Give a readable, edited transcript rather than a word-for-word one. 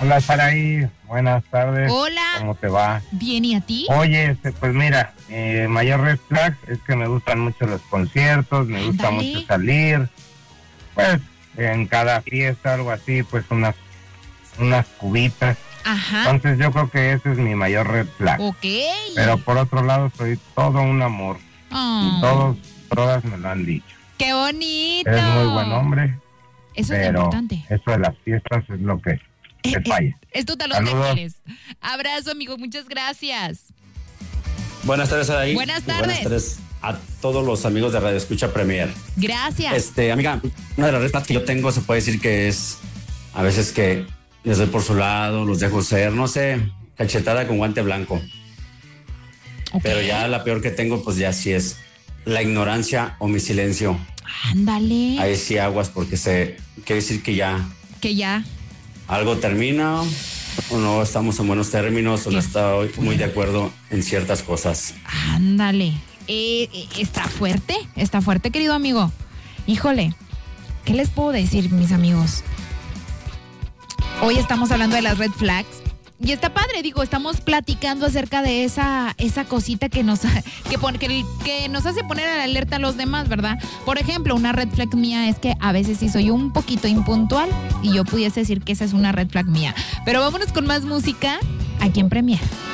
Hola, Saraí. Buenas tardes. Hola. ¿Cómo te va? Bien, ¿y a ti? Oye, pues mira, mayor red flag es que me gustan mucho los conciertos, me gusta Ándale. mucho salir. Pues en cada fiesta, algo así, pues unas cubitas. Ajá. Entonces yo creo que ese es mi mayor red flag. Ok. Pero por otro lado, soy todo un amor. Y todas me lo han dicho. ¡Qué bonito! Eres muy buen hombre. Eso es pero importante. eso de las fiestas es lo que te falla. Es tu talón de Saludos. Aquiles. Abrazo, amigo. Muchas gracias. Buenas tardes, Saraí. Buenas tardes. Buenas tardes a todos los amigos de Radio Escucha Premier. Gracias. Amiga, una de las red flags que yo tengo se puede decir que es a veces que les doy por su lado, los dejo ser, no sé, cachetada con guante blanco. Ok. Pero ya la peor que tengo, pues ya sí es la ignorancia o mi silencio. Ándale. Ahí sí aguas porque quiere decir que ya Que ya. algo termina o no estamos en buenos términos o no Qué estoy muy de acuerdo en ciertas cosas. Ándale. Está fuerte, querido amigo. Híjole, ¿qué les puedo decir, mis amigos? Hoy estamos hablando de las red flags. Y está padre, estamos platicando acerca de esa cosita que nos hace poner a la alerta a los demás, ¿verdad? Por ejemplo, una red flag mía es que a veces sí soy un poquito impuntual y yo pudiese decir que esa es una red flag mía. Pero vámonos con más música aquí en Premier.